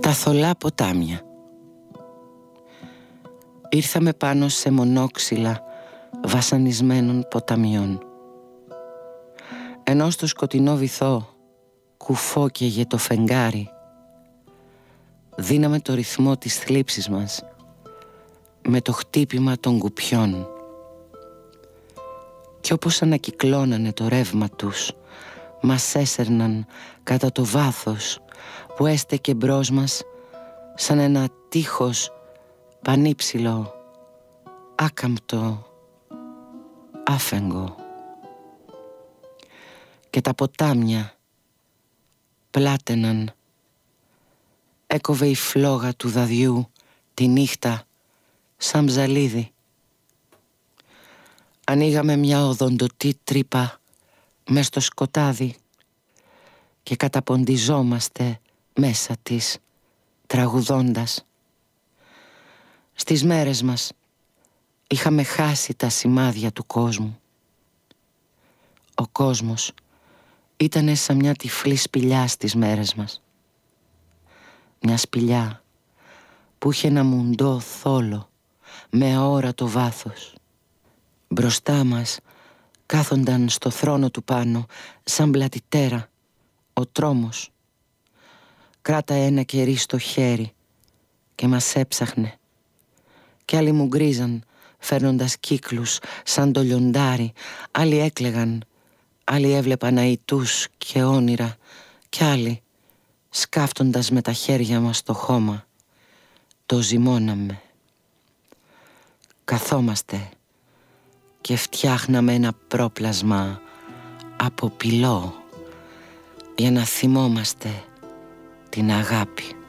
Τα θολά ποτάμια. Ήρθαμε πάνω σε μονόξυλα βασανισμένων ποταμιών. Ενώ στο σκοτεινό βυθό κουφόκαιγε το φεγγάρι, δίναμε το ρυθμό της θλίψης μας με το χτύπημα των κουπιών. Κι όπως ανακυκλώνανε το ρεύμα τους, μας έσερναν κατά το βάθος που έστεκε μπρος μας σαν ένα τείχος πανύψηλο, άκαμπτο, άφεγγο. Και τα ποτάμια πλάταιναν. Έκοβε η φλόγα του δαδιού τη νύχτα σαν ψαλίδι. Ανοίγαμε μια οδοντωτή τρύπα μες στο σκοτάδι και καταποντιζόμαστε μέσα της, τραγουδώντας. Στις μέρες μας είχαμε χάσει τα σημάδια του κόσμου. Ο κόσμος ήτανε σαν μια τυφλή σπηλιά στις μέρες μας. Μια σπηλιά που είχε ένα μουντό θόλο με αόρατο βάθος. Μπροστά μας κάθονταν στο θρόνο του πάνω σαν πλατητέρα ο τρόμος. Κράτα ένα κερί στο χέρι και μας έψαχνε. Κι άλλοι μου γκρίζαν φέρνοντας κύκλους σαν το λιοντάρι. Άλλοι έκλαιγαν, άλλοι έβλεπαν αητούς και όνειρα, κι άλλοι σκάφτοντας με τα χέρια μας το χώμα το ζυμώναμε. Καθόμαστε και φτιάχναμε ένα πρόπλασμα από πυλό για να θυμόμαστε την αγάπη.